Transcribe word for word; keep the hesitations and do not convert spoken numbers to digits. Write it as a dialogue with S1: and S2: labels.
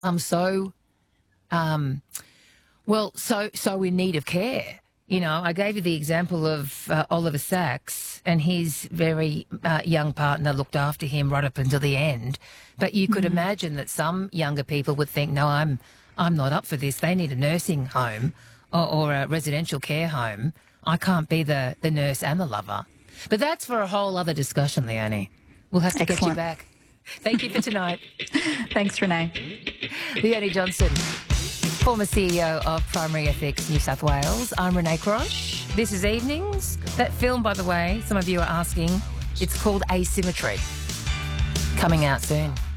S1: I'm so, um, well, so so in need of care. You know, I gave you the example of uh, Oliver Sacks, and his very uh, young partner looked after him right up until the end. But you could
S2: Mm.
S1: imagine that some younger people would think, no, I'm I'm not up for this. They need a nursing home or, or a residential care home. I can't be the, the nurse and the lover. But that's for a whole other discussion, Leonie. We'll have to get you
S2: Excellent.
S1: back. Thank you for tonight.
S2: Thanks, Renee.
S1: Leonie Johnson, former C E O of Primary Ethics New South Wales. I'm Renee Crosh. This is Evenings. That film, by the way, some of you are asking, it's called Asymmetry. Coming out soon.